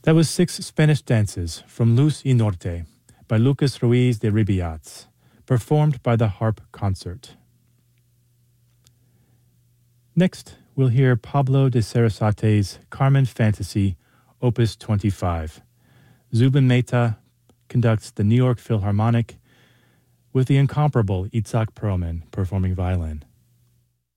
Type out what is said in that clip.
That was 6 Spanish dances from Luz y Norte by Lucas Ruiz de Ribiats, performed by the Harp Concert. Next, we'll hear Pablo de Sarasate's Carmen Fantasy, Opus 25. Zubin Mehta conducts the New York Philharmonic with the incomparable Itzhak Perlman performing violin.